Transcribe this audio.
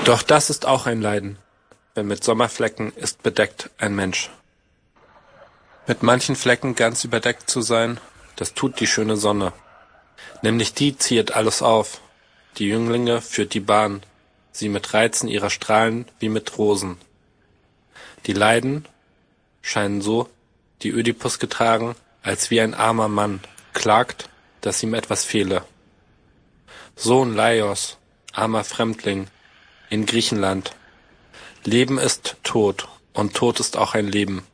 Doch das ist auch ein Leiden, wenn mit Sommerflecken ist bedeckt ein Mensch. Mit manchen Flecken ganz überdeckt zu sein, das tut die schöne Sonne. Nämlich die ziehet alles auf, die Jünglinge führt die Bahn, sie mit Reizen ihrer Strahlen wie mit Rosen. Die Leiden scheinen so, die Ödipus getragen, als wie ein armer Mann klagt, dass ihm etwas fehle. Sohn Laios, armer Fremdling, in Griechenland. Leben ist Tod, und Tod ist auch ein Leben.